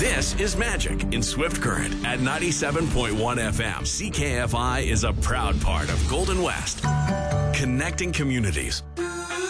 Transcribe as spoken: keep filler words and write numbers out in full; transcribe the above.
This is Magic in Swift Current at ninety-seven point one F M. C K F I is a proud part of Golden West, connecting communities.